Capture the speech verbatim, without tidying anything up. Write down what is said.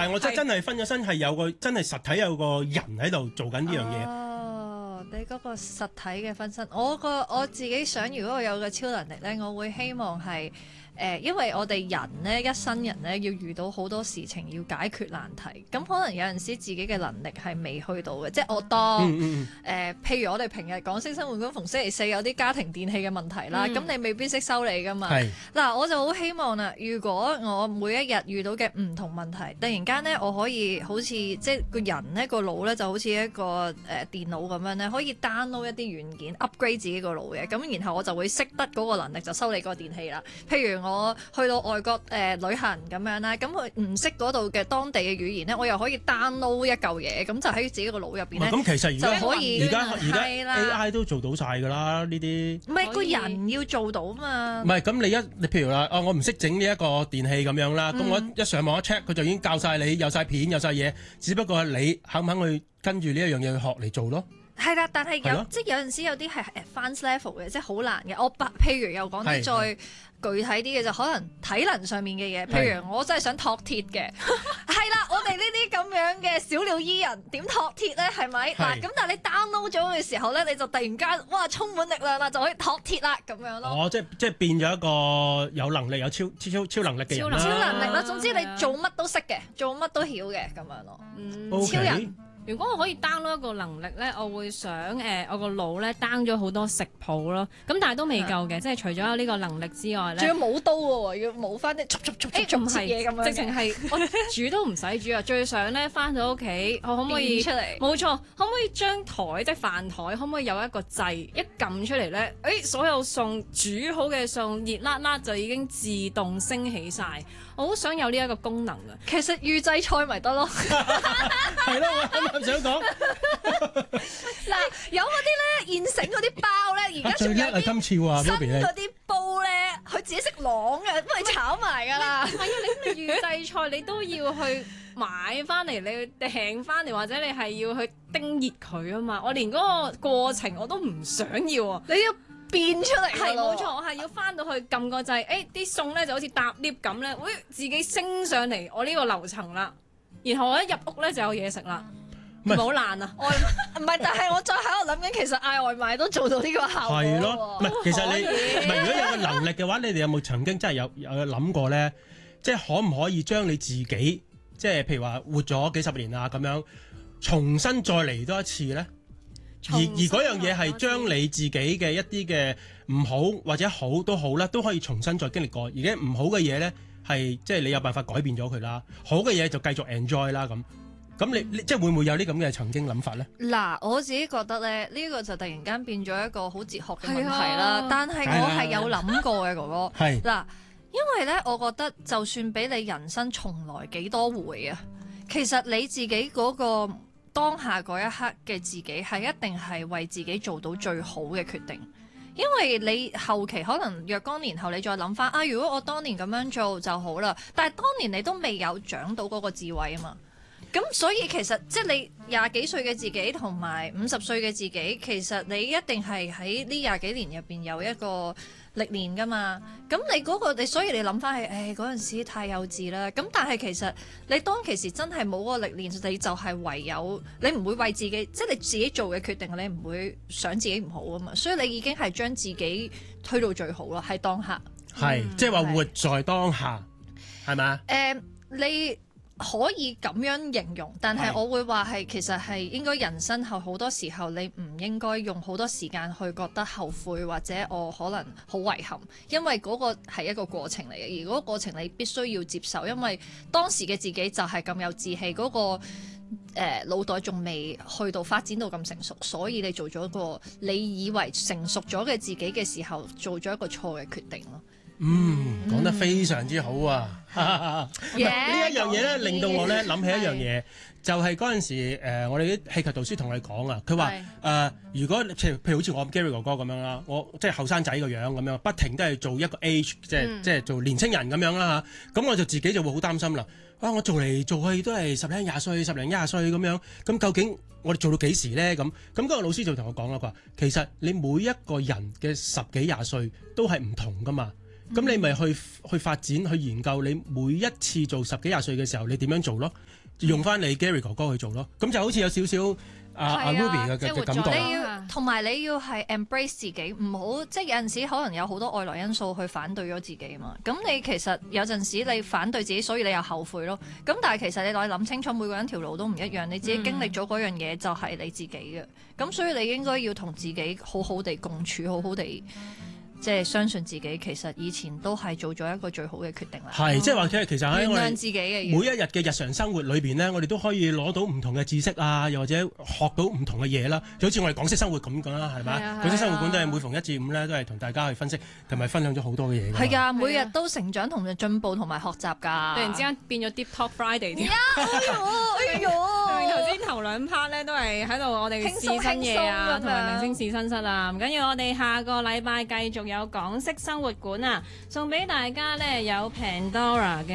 但係我真真係分咗身係有個真係實體有個人喺度做緊呢樣嘢。 哦，你嗰個實體嘅分身，我個我自己想，如果我有個超能力咧，我會希望係。誒、呃，因為我哋人咧，一生人咧，要遇到好多事情，要解決難題。咁可能有陣時自己嘅能力係未去到嘅，即係我當誒、 嗯嗯呃，譬如我哋平日講星星換工逢星期四有啲家庭電器嘅問題啦，咁、嗯、你未必識修理噶嘛。嗱，我就好希望啦，如果我每一日遇到嘅唔同問題，突然間咧，我可以好似即係個人咧個腦咧就好似一個誒、呃、電腦咁樣咧，可以 download 一啲軟件 upgrade 自己個腦嘅，咁然後我就會識得嗰個能力就修理嗰個電器啦。譬如我去到外國誒、呃、旅行咁樣啦，咁佢唔識嗰度嘅當地嘅語言咧，我又可以 download 一嚿嘢，咁就喺自己個腦入邊咧。 咁其實而家可以而家而家 A I 都做到晒㗎啦，呢啲。 唔係個人要做到嘛？ 唔係咁，你一你譬如話，哦，我唔識整呢一個電器咁樣啦，咁、嗯、我一上網一 check，佢就已經教晒你，有晒片，有晒嘢，只不過係你肯唔肯去跟住呢一樣嘢去學嚟做咯。 係啦，但係有即係有陣時有啲係 advanced level 嘅，即係好難嘅。我譬如又講啲再具體啲嘅，就可能體能上面嘅嘢。譬如我真係想托鐵嘅，係啦，我哋呢啲咁樣嘅小鳥依人點托鐵咧？係咪嗱？咁但係你 download 咗嘅時候咧，你就突然間哇充滿力量啦，就可以托鐵啦咁樣咯。哦， 即係即係變咗一個有能力有超超超能力嘅人啦。 超能力啦，總之你做乜都識嘅，做乜都曉嘅咁樣咯。 嗯， okay. 超人。如果我可以 download 一個能力咧，我會想誒、呃、我個腦咧 down 咗好多食譜咯，咁但係都未夠嘅，即係除咗有呢個能力之外咧， 仲要冇刀喎，要冇翻啲捉捉捉捉捉嘢咁樣， 直情係我煮都唔使煮啊！最想咧翻到屋企，我可唔可以出嚟？ 冇錯，可唔可以將台即係飯台，可唔可以有一個掣一撳出嚟咧？誒、哎，所有餸煮好嘅餸熱辣辣就已經自動升起晒。我好想有呢一個功能啊！ 其實預製菜咪得咯， 係咯，我啱啱想講嗱，有嗰啲咧現成嗰啲包咧，而家仲有啲今次啊， 新嗰啲煲咧，佢自己識啷嘅，幫你炒埋㗎啦。 係啊，你咁你預製菜你都要去買翻嚟，你去訂翻嚟，或者你係要去叮熱佢啊嘛。我連嗰個過程我都唔想要啊！ 你要變出嚟係冇錯，我係要翻到去撳個掣，誒啲餸咧就好似搭 lift 咁咧，會自己升上嚟我呢個樓層啦，然後我一入屋咧就有嘢食啦，唔係好難啊！ 外唔係，但係我再喺度諗緊，其實嗌外賣都做到呢個效果。 係咯，唔係其實你唔係如果有個能力嘅話，你哋有冇曾經真係有有諗過咧？即係可唔可以將你自己即係譬如話活咗幾十年啊咁樣，重新再嚟多一次咧？而而嗰樣嘢係將你自己嘅一啲嘅唔好或者好都好啦，都可以重新再經歷過。而家唔好嘅嘢咧，係即係你有辦法改變咗佢啦。好嘅嘢就繼續 enjoy 啦咁。咁你你即係會唔會有啲咁嘅曾經諗法咧？ 嗱，我自己覺得咧，呢、呢個就突然間變咗一個好哲學嘅問題啦。啊、但係我係有諗過嘅，哥哥。係嗱，因為咧，我覺得就算俾你人生重來幾多回啊，其實你自己嗰、嗰個。當下嗰一刻嘅自己係一定係為自己做到最好嘅決定，因為你後期可能若干年後你再諗翻啊，如果我當年咁樣做就好啦，但係當年你都未有長到嗰個智慧啊嘛，咁所以其實即係你廿幾歲嘅自己同埋五十歲嘅自己，其實你一定係喺呢廿幾年入邊有一個歷練噶嘛，咁你嗰、嗰個你所以你諗翻起，誒嗰陣時太幼稚啦，咁但係其實你當其時真係冇嗰個歷練，你就係唯有你唔會為自己，即係你自己做嘅決定，你唔會想自己唔好啊嘛，所以你已經係將自己推到最好咯，喺當下。 係， 嗯、 即係話活在當下，係咪啊？ 誒、呃，你。可以咁樣形容，但係我會話係其實係應該人生後好多時候你唔應該用好多時間去覺得後悔或者我可能好遺憾，因為嗰個係一個過程嚟嘅，而嗰個過程你必須要接受，因為當時嘅自己就係咁有志氣，嗰、嗰個誒、呃、腦袋仲未去到發展到咁成熟，所以你做咗一個你以為成熟咗嘅自己嘅時候，做咗一個錯嘅決定咯。 嗯，講得非常之好啊！呢 Yeah, 一樣嘢咧，令到我咧諗起一樣嘢，就係嗰陣時誒、呃，我哋啲戲劇導師同我哋講啊，佢話誒，如果譬如譬如好似我 Gary 哥哥咁樣啦，我即係後生仔個樣咁樣，不停都係做一個 age，即係、嗯、即係做年青人咁樣啦嚇，咁我就自己就會好擔心啦。哇！我做嚟做去都係十零廿歲、十零廿歲咁樣，咁究竟我哋做到幾時咧？咁咁嗰個老師就同我講啦，佢話其實你每一個人嘅十幾廿歲都係唔同噶嘛。 咁、嗯、你咪去去發展去研究，你每一次做十幾廿歲嘅時候，你點樣做咯？用翻你 Gary 哥哥去做咯，咁就好似有少少。啊啊 Ruby 嘅嘅感覺， 你要同埋你要係 embrace 自己，唔好即係有陣時可能有好多外來因素去反對咗自己嘛。咁你其實有陣時你反對自己，所以你又後悔咯。咁但係其實你攞嚟諗清楚，每個人條路都唔一樣，你自己經歷咗嗰樣嘢就係你自己嘅。咁、嗯、所以你應該要同自己好好地共處，好好地。即係相信自己，其實以前都係做咗一個最好嘅決定啦。係， 即係話其實喺我哋自己嘅每一日嘅日常生活裏邊呢，我哋都可以攞到唔同嘅知識啊，又或者學到唔同嘅嘢啦。就好似我哋港式生活咁講啦，係咪？港式生活館都係每逢一至五呢，都係同大家去分析同埋分享咗好多嘅嘢。 係㗎，每日都成長同埋進步同埋學習㗎。 突然之間變咗 Deep Talk Friday 添。 哎呦！ 頭先頭兩 part 咧都係喺度我哋試新嘢啊，同埋明星試新室啊。唔緊要，我哋下個禮拜繼續有港式生活館啊，送俾大家咧有 Pandora 嘅。